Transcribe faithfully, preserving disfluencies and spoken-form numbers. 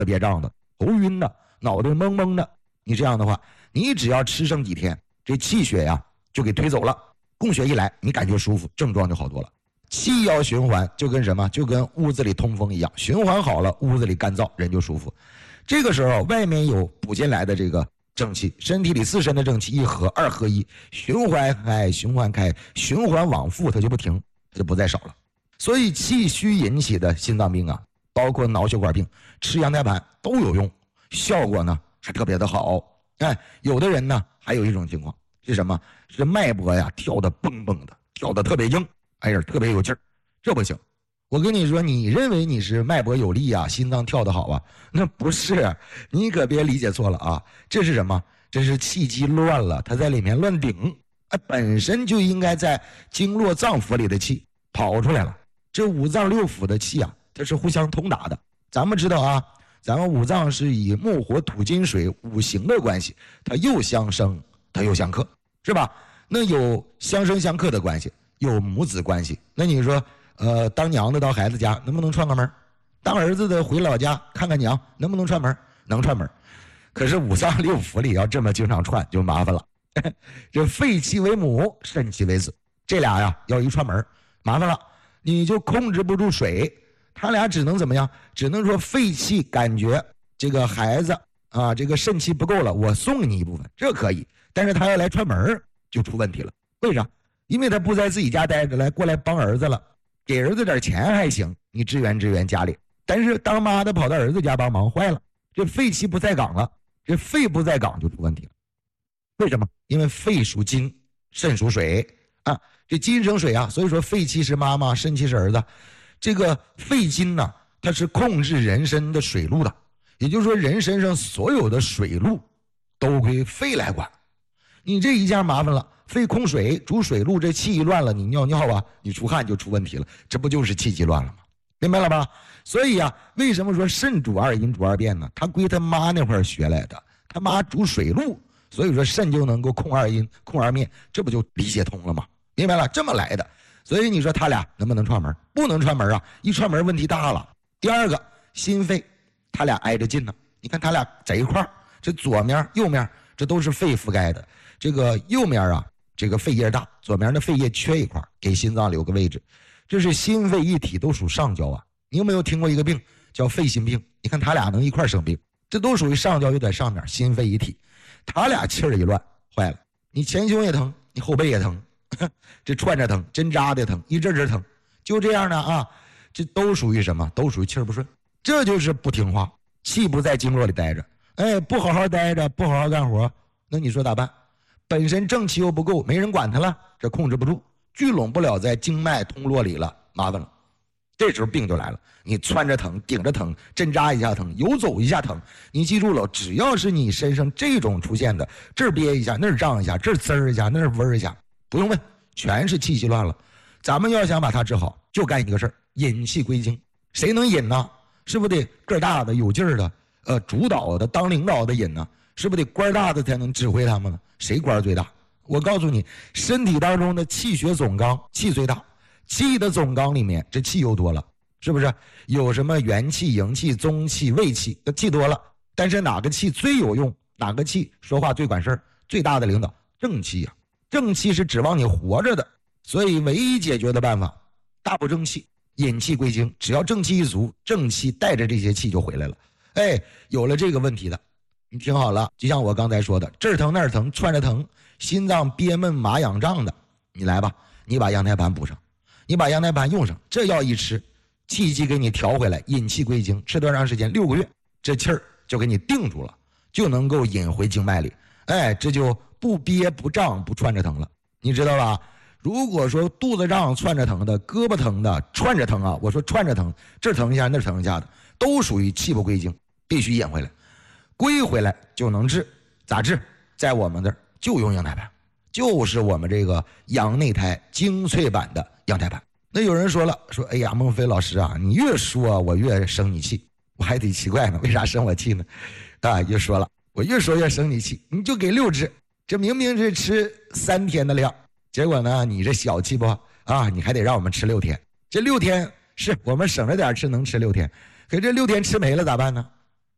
别胀的、头晕的、脑袋懵懵的。你这样的话，你只要吃上几天，这气血呀就给推走了，供血一来，你感觉舒服，症状就好多了。气要循环，就跟什么？就跟屋子里通风一样，循环好了，屋子里干燥，人就舒服。这个时候，外面有补进来的这个正气，身体里自身的正气一合，二合一，循环开，循环开，循环往复，它就不停，它就不再少了。所以气虚引起的心脏病啊，包括脑血管病，吃羊胎盘都有用，效果呢还特别的好。哎，有的人呢还有一种情况是什么？是脉搏呀跳得蹦蹦的，跳得特别硬，哎呀特别有劲儿，这不行。我跟你说，你认为你是脉搏有力啊，心脏跳得好啊，那不是，你可别理解错了啊。这是什么？这是气机乱了，它在里面乱顶，哎，本身就应该在经络脏腑里的气跑出来了。这五脏六腑的气啊，它是互相通达的。咱们知道啊，咱们五脏是以木火土金水五行的关系，它又相生，它又相克，是吧？那有相生相克的关系，有母子关系。那你说，呃，当娘的到孩子家能不能串个门？当儿子的回老家看看娘，能不能串门？能串门。可是五脏六腑里要这么经常串，就麻烦了。这肺气为母，肾气为子，这俩呀要一串门，麻烦了。你就控制不住水，他俩只能怎么样？只能说肺气感觉这个孩子啊，这个肾气不够了，我送你一部分，这可以。但是他要来串门就出问题了。为啥？因为他不在自己家待着，来过来帮儿子了，给儿子点钱还行，你支援支援家里。但是当妈的跑到儿子家帮忙，坏了，这肺气不在岗了，这肺不在岗就出问题了。为什么？因为肺属金，肾属水啊。这金生水啊，所以说肺气是妈妈，肾气是儿子。这个肺金呢、啊，它是控制人身的水路的，也就是说人身上所有的水路都归肺来管。你这一下麻烦了，肺控水主水路，这气一乱了，你尿尿啊，你出汗就出问题了，这不就是气机乱了吗？明白了吧？所以啊，为什么说肾主二阴主二变呢？他归他妈那块学来的，他妈主水路，所以说肾就能够控二阴控二面，这不就理解通了吗？明白了，这么来的。所以你说他俩能不能串门？不能串门啊，一串门问题大了。第二个，心肺他俩挨着近呢，你看他俩在一块儿，这左面右面这都是肺覆盖的，这个右面啊这个肺叶大，左面的肺叶缺一块，给心脏留个位置，这是心肺一体，都属上焦啊。你有没有听过一个病叫肺心病？你看他俩能一块生病，这都属于上焦，又在上面，心肺一体，他俩气儿一乱坏了，你前胸也疼，你后背也疼，这串着疼，针扎的疼，一阵阵疼，就这样的啊，这都属于什么？都属于气儿不顺，这就是不听话，气不在经络里待着，哎，不好好待着，不好好干活，那你说咋办？本身正气又不够，没人管他了，这控制不住，聚拢不了在经脉通络里了，麻烦了。这时候病就来了，你窜着疼，顶着疼，针扎一下疼，游走一下疼。你记住了，只要是你身上这种出现的，这儿憋一下，那儿胀一下，这儿滋儿一下，那儿嗡一下，不用问，全是气机乱了。咱们要想把它治好，就干一个事儿，引气归经。谁能引呢？是不是得个儿大的、有劲儿的、呃，主导的、当领导的引呢？是不是得官大的才能指挥他们呢？谁官最大？我告诉你，身体当中的气血总纲，气最大。气的总纲里面，这气又多了，是不是？有什么元气、营气、宗气、卫气，气多了。但是哪个气最有用？哪个气说话最管事儿？最大的领导，正气啊！正气是指望你活着的，所以唯一解决的办法，大补正气，引气归经。只要正气一足，正气带着这些气就回来了。哎，有了这个问题的，你听好了，就像我刚才说的，这儿疼那儿疼，串着疼，心脏憋闷麻痒胀的，你来吧，你把羊胎盘补上。你把羊胎盘用上，这药一吃，气机给你调回来，引气归经，吃多长时间？六个月，这气儿就给你定住了，就能够引回经脉里。哎，这就不憋不胀不串着疼了，你知道吧？如果说肚子胀串着疼的，胳膊疼的串着疼啊，我说串着疼，这疼一下那疼一下的，都属于气不归经，必须引回来，归回来就能治。咋治？在我们这儿就用羊胎盘。就是我们这个羊内胎精粹版的羊胎盘。那有人说了，说哎呀，孟非老师啊，你越说我越生你气，我还得奇怪呢，为啥生我气呢？啊，又说了，我越说越生你气，你就给六支，这明明是吃三天的量，结果呢，你这小气不啊？你还得让我们吃六天，这六天是我们省着点吃，能吃六天，可这六天吃没了咋办呢？